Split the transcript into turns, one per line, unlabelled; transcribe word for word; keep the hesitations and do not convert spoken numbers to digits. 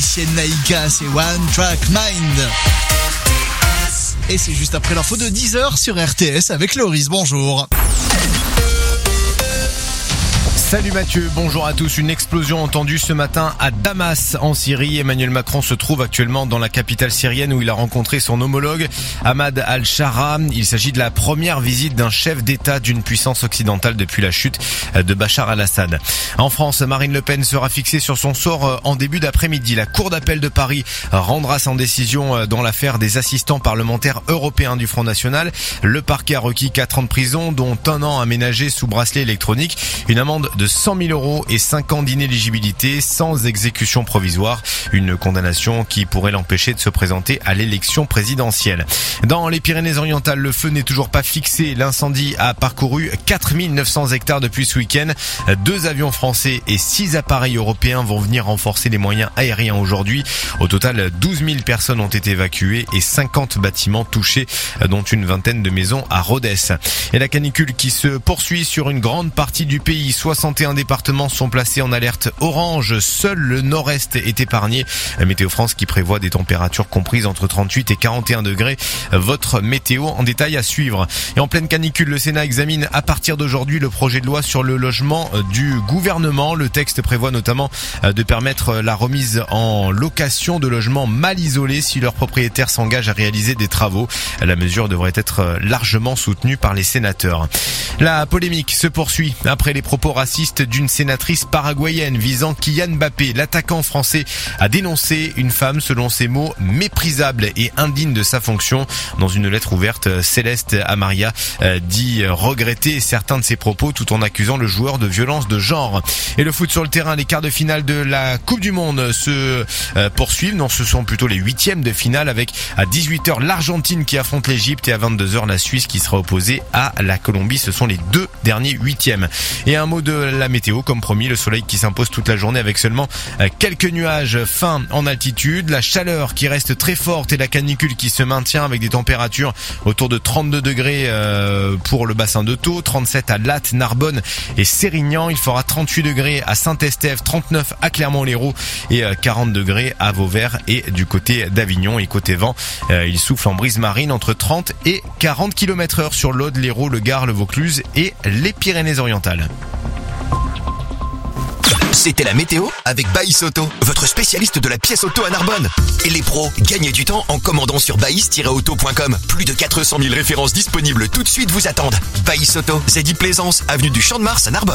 C'est Naïka, c'est One Track Mind. Et c'est juste après l'info de dix heures sur R T S avec Loris. Bonjour.
Salut Mathieu, bonjour à tous. Une explosion entendue ce matin à Damas en Syrie. Emmanuel Macron se trouve actuellement dans la capitale syrienne où il a rencontré son homologue Ahmad al-Shara. Il s'agit de la première visite d'un chef d'État d'une puissance occidentale depuis la chute de Bachar al-Assad. En France, Marine Le Pen sera fixée sur son sort en début d'après-midi. La Cour d'appel de Paris rendra son décision dans l'affaire des assistants parlementaires européens du Front National. Le parquet a requis quatre ans de prison, dont un an aménagé sous bracelet électronique, une amende de cent mille euros et cinq ans d'inéligibilité sans exécution provisoire. Une condamnation qui pourrait l'empêcher de se présenter à l'élection présidentielle. Dans les Pyrénées-Orientales, le feu n'est toujours pas fixé. L'incendie a parcouru quatre mille neuf cents hectares depuis ce week-end. Deux avions français et six appareils européens vont venir renforcer les moyens aériens aujourd'hui. Au total, douze mille personnes ont été évacuées et cinquante bâtiments touchés, dont une vingtaine de maisons à Rodez. Et la canicule qui se poursuit sur une grande partie du pays. soixante et un départements sont placés en alerte orange. Seul le nord-est est épargné. Météo France qui prévoit des températures comprises entre trente-huit et quarante et un degrés. Votre météo en détail à suivre. Et en pleine canicule, le Sénat examine à partir d'aujourd'hui le projet de loi sur le logement du gouvernement. Le texte prévoit notamment de permettre la remise en location de logements mal isolés si leurs propriétaires s'engagent à réaliser des travaux. La mesure devrait être largement soutenue par les sénateurs. La polémique se poursuit après les propos racistes d'une sénatrice paraguayenne visant Kylian Mbappé. L'attaquant français a dénoncé une femme, selon ses mots, méprisable et indigne de sa fonction. Dans une lettre ouverte, Céleste Amaria dit regretter certains de ses propos tout en accusant le joueur de violence de genre. Et le foot sur le terrain, les quarts de finale de la Coupe du Monde se poursuivent. Non, ce sont plutôt les huitièmes de finale avec à dix-huit heures l'Argentine qui affronte l'Égypte et à vingt-deux heures la Suisse qui sera opposée à la Colombie. Ce sont les deux derniers huitièmes. Et un mot de la météo, comme promis, le soleil qui s'impose toute la journée avec seulement quelques nuages fins en altitude, la chaleur qui reste très forte et la canicule qui se maintient avec des températures autour de trente-deux degrés pour le bassin de Thau, trente-sept à Latte, Narbonne et Sérignan. Il fera trente-huit degrés à Saint-Estève, trente-neuf à Clermont-Lérault et quarante degrés à Vauvert et du côté d'Avignon. Et côté vent, il souffle en brise marine entre trente et quarante kilomètres heure sur l'Aude, l'Hérault, le Gard, le Vaucluse et les Pyrénées-Orientales.
C'était la météo avec Baïs Auto, votre spécialiste de la pièce auto à Narbonne. Et les pros, gagnez du temps en commandant sur baïs tiret auto point com. Plus de quatre cent mille références disponibles tout de suite vous attendent. Baïs Auto, Zeddy Plaisance, avenue du Champ de Mars à Narbonne.